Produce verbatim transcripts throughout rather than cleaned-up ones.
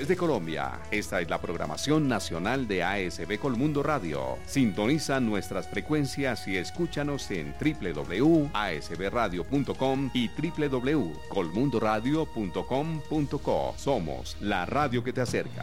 Desde Colombia, esta es la programación nacional de A S B Colmundo Radio. Sintoniza nuestras frecuencias y escúchanos en doble u doble u doble u punto a s b radio punto com y doble u doble u doble u punto colmundo radio punto com punto co. Somos la radio que te acerca.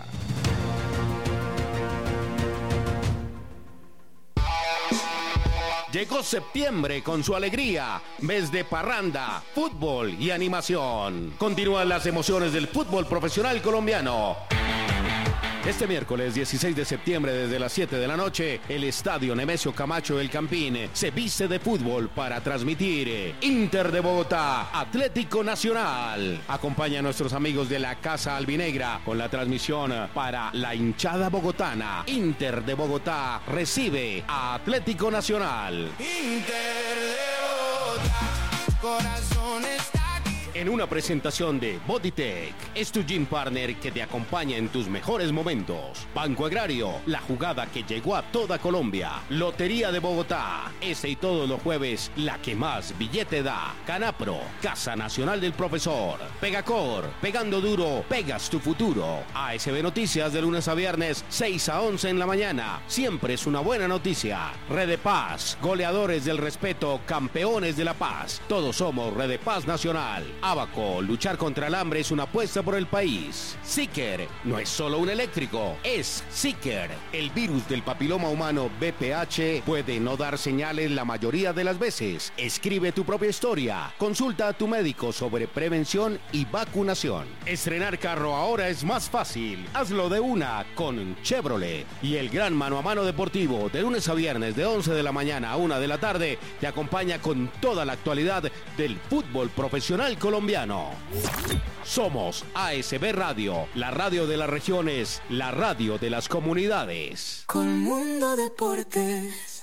Llegó septiembre con su alegría, mes de parranda, fútbol y animación. Continúan las emociones del fútbol profesional colombiano. Este miércoles dieciséis de septiembre desde las siete de la noche, el Estadio Nemesio Camacho del Campín se viste de fútbol para transmitir Inter de Bogotá, Atlético Nacional. Acompaña a nuestros amigos de la Casa Albinegra con la transmisión para la hinchada bogotana. Inter de Bogotá recibe a Atlético Nacional. Inter de Bogotá, corazones. En una presentación de Bodytech, es tu gym partner que te acompaña en tus mejores momentos. Banco Agrario, la jugada que llegó a toda Colombia. Lotería de Bogotá, este y todos los jueves, la que más billete da. Canapro, Casa Nacional del Profesor. Pegacor, pegando duro, pegas tu futuro. A S B Noticias de lunes a viernes, seis a once en la mañana. Siempre es una buena noticia. Red de Paz, goleadores del respeto, campeones de la paz. Todos somos Red de Paz Nacional. Abaco, luchar contra el hambre es una apuesta por el país. Seeker no es solo un eléctrico, es Seeker. El virus del papiloma humano B P H puede no dar señales la mayoría de las veces. Escribe tu propia historia. Consulta a tu médico sobre prevención y vacunación. Estrenar carro ahora es más fácil. Hazlo de una con Chevrolet. Y el gran mano a mano deportivo de lunes a viernes de once de la mañana a una de la tarde te acompaña con toda la actualidad del fútbol profesional colombiano. Colombiano. Somos A S B Radio, la radio de las regiones, la radio de las comunidades. Colmundo Deportes.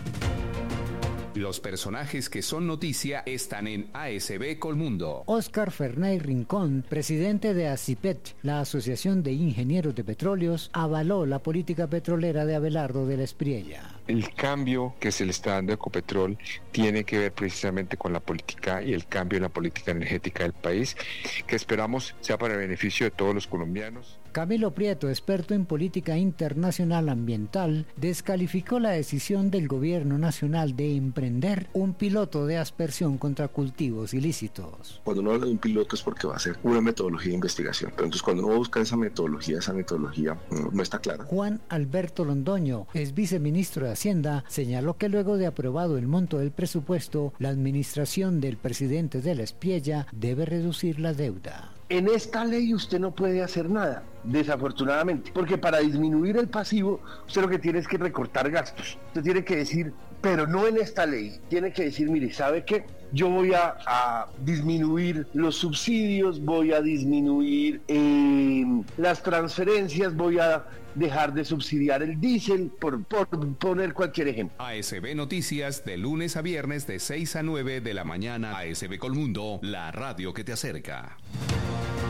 Los personajes que son noticia están en A S B Colmundo. Óscar Ferney Rincón, presidente de ASIPET, la Asociación de Ingenieros de Petróleos, avaló la política petrolera de Abelardo de la Espriella. El cambio que se le está dando a Ecopetrol tiene que ver precisamente con la política y el cambio en la política energética del país, que esperamos sea para el beneficio de todos los colombianos. Camilo Prieto, experto en política internacional ambiental, descalificó la decisión del gobierno nacional de emprender un piloto de aspersión contra cultivos ilícitos. Cuando uno habla de un piloto es porque va a ser una metodología de investigación, pero entonces cuando uno busca esa metodología, esa metodología no, no está clara. Juan Alberto Londoño, ex viceministro de Hacienda, señaló que luego de aprobado el monto del presupuesto, la administración del presidente de la Espriella debe reducir la deuda. En esta ley usted no puede hacer nada, desafortunadamente, porque para disminuir el pasivo, usted lo que tiene es que recortar gastos. Usted tiene que decir, pero no en esta ley, tiene que decir, mire, ¿sabe qué? Yo voy a, a disminuir los subsidios, voy a disminuir eh, las transferencias, voy a dejar de subsidiar el diésel, por, por poner cualquier ejemplo. A S B Noticias de lunes a viernes de seis a nueve de la mañana. A S B Colmundo, la radio que te acerca.